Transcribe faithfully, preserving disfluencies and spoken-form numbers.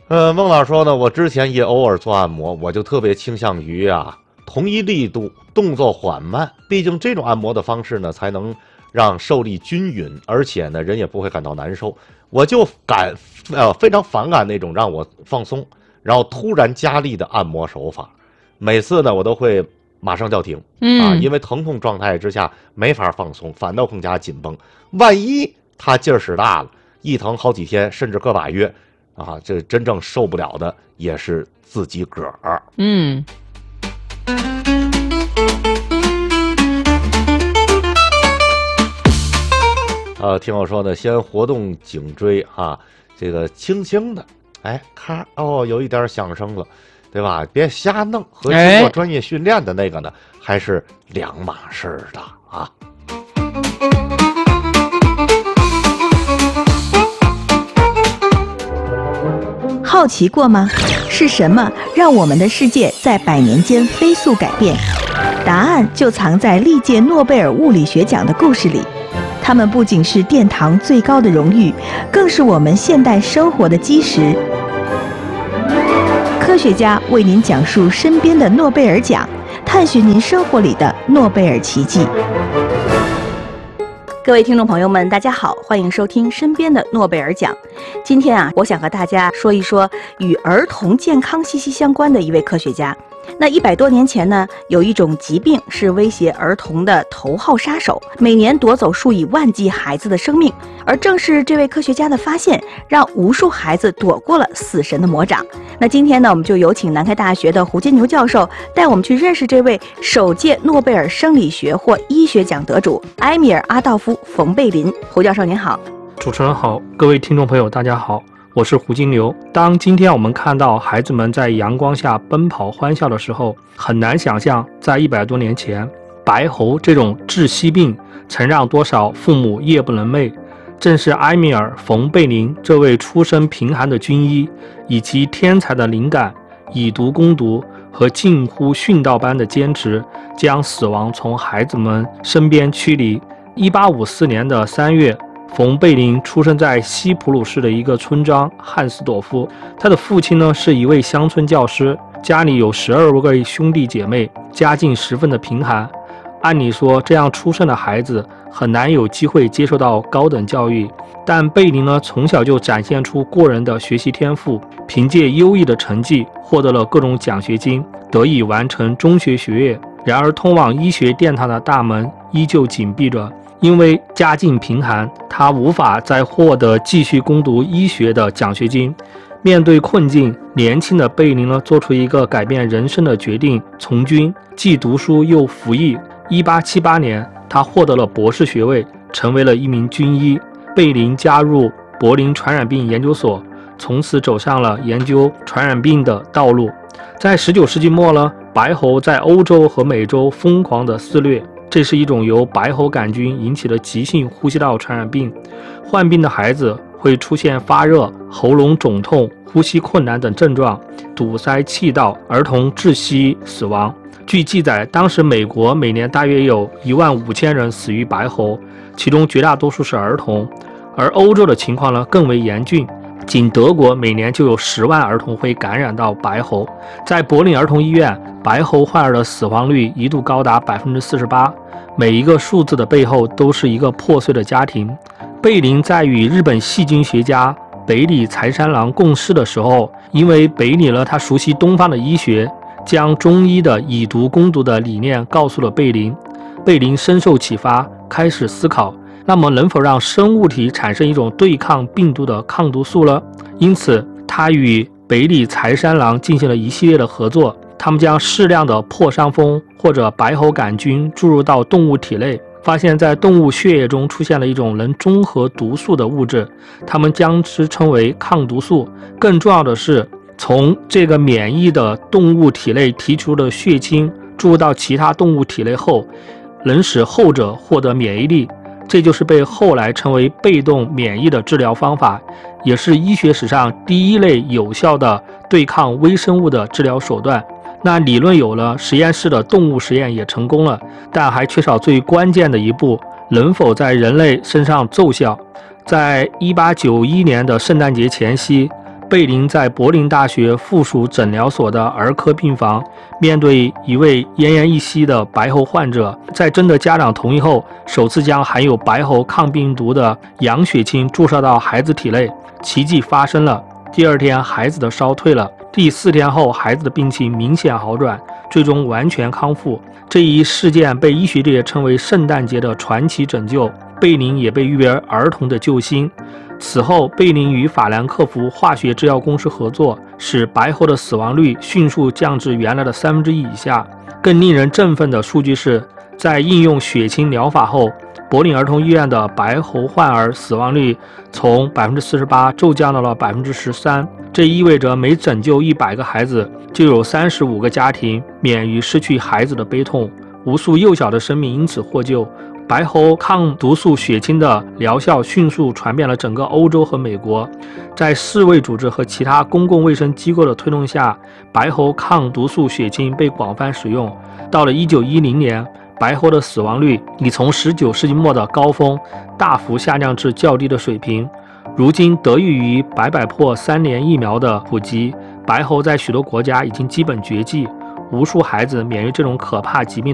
呃，孟老师说呢，我之前也偶尔做按摩，我就特别倾向于啊，同一力度，动作缓慢，毕竟这种按摩的方式呢，才能让受力均匀，而且呢，人也不会感到难受。我就感呃非常反感那种让我放松，然后突然加力的按摩手法。每次呢，我都会马上叫停， 嗯啊，因为疼痛状态之下没法放松，反倒更加紧绷。万一他劲儿使大了，一疼好几天，甚至个把月。啊，这真正受不了的也是自己个儿。 嗯， 呃，听我说呢，先活动颈椎啊，这个轻轻的，哎，咔，哦，有一点响声了，对吧？别瞎弄，和经过专业训练的那个呢，哎、还是两码事的啊。 好奇过吗？是什么让我们的世界在百年间飞速改变？答案就藏在历届诺贝尔物理学奖的故事里。它们不仅是殿堂最高的荣誉，更是我们现代生活的基石。科学家为您讲述身边的诺贝尔奖，探寻您生活里的诺贝尔奇迹。各位听众朋友们，大家好，欢迎收听身边的诺贝尔奖。今天啊，我想和大家说一说与儿童健康息息相关的一位科学家。那一百多年前呢，有一种疾病是威胁儿童的头号杀手，每年夺走数以万计孩子的生命。而正是这位科学家的发现，让无数孩子躲过了死神的魔掌。那今天呢，我们就有请南开大学的胡金牛教授带我们去认识这位首届诺贝尔生理学或医学奖得主埃米尔·阿道夫·冯贝林。胡教授您好。 主持人好，各位听众朋友大家好，我是胡金牛。当今天我们看到孩子们在阳光下奔跑欢笑的时候，很难想象在一百多年前，白喉这种窒息病曾让多少父母夜不能寐。正是埃米尔·冯贝林这位出身贫寒的军医，以其天才的灵感、以毒攻毒和近乎殉道般的坚持，将死亡从孩子们身边驱离。一八五四年的三月，冯贝林出生在西普鲁士的一个村庄汉斯朵夫。他的父亲呢是一位乡村教师，家里有十二位兄弟姐妹，家境十分的贫寒。按理说，这样出生的孩子很难有机会接受到高等教育，但贝林呢从小就展现出过人的学习天赋，凭借优异的成绩获得了各种奖学金，得以完成中学学业。然而，通往医学殿堂的大门依旧紧闭着。因为家境贫寒，他无法再获得继续攻读医学的奖学金。面对困境，年轻的贝林呢做出一个改变人生的决定，从军，既读书又服役。一八七八年，他获得了博士学位，成为了一名军医。贝林加入柏林传染病研究所，从此走上了研究传染病的道路。在十九世纪末呢，白喉在欧洲和美洲疯狂地肆虐。这是一种由白喉杆菌引起的急性呼吸道传染病，患病的孩子会出现发热、喉咙肿痛、呼吸困难等症状，堵塞气道，儿童窒息死亡。据记载，当时美国每年大约有一万五千人死于白喉，其中绝大多数是儿童。而欧洲的情况呢更为严峻，仅德国每年就有十万儿童会感染到白喉。在柏林儿童医院，白喉患儿的死亡率一度高达 百分之四十八。每一个数字的背后都是一个破碎的家庭。贝林在与日本细菌学家北里财三郎共事的时候，因为北里呢他熟悉东方的医学，将中医的以毒攻毒的理念告诉了贝林。贝林深受启发，开始思考，那么能否让生物体产生一种对抗病毒的抗毒素呢？因此他与北里财三郎进行了一系列的合作。他们将适量的破伤风或者白喉杆菌注入到动物体内，发现在动物血液中出现了一种能中和毒素的物质，他们将之称为抗毒素。更重要的是，从这个免疫的动物体内提出的血清注入到其他动物体内后，能使后者获得免疫力。这就是被后来称为被动免疫的治疗方法，也是医学史上第一类有效的对抗微生物的治疗手段。那理论有了，实验室的动物实验也成功了，但还缺少最关键的一步，能否在人类身上奏效。在一八九一年的圣诞节前夕， 贝林在柏林大学附属诊疗所的儿科病房，面对一位奄奄一息的白喉患者，在征得家长同意后，首次将含有白喉抗病毒的羊血清注射到孩子体内，奇迹发生了。第二天，孩子的烧退了，第四天后，孩子的病情明显好转，最终完全康复。这一事件被医学界称为圣诞节的传奇拯救，贝林也被誉为儿童的救星。此后，贝林与法兰克福化学制药公司合作，使白喉的死亡率迅速降至原来的三分之一以下。更令人振奋的数据是，在应用血清疗法后，柏林儿童医院的白喉患儿死亡率从 百分之四十八 骤降到了 百分之十三。这意味着每拯救一百个孩子，就有三十五个家庭免于失去孩子的悲痛，无数幼小的生命因此获救。白喉抗毒素血清的疗效迅速传遍了整个欧洲和美国，在世卫组织和其他公共卫生机构的推动下，白喉抗毒素血清被广泛使用。到了一九一零年，白喉的死亡率已从十九世纪末的高峰大幅下降至较低的水平。如今，得益于百百破三联疫苗的普及，白喉在许多国家已经基本绝迹，无数孩子免于这种可怕疾病